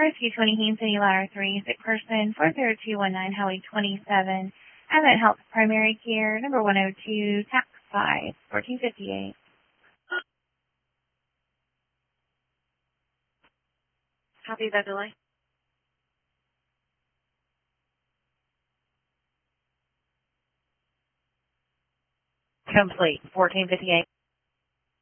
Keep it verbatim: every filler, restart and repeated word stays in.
Rescue twenty Haines City Ladder three, sick person four zero two one nine Highway twenty-seven, Advent Health Primary Care, number one oh two, tax five, fourteen fifty-eight. Copy that delay. Complete, fourteen fifty-eight.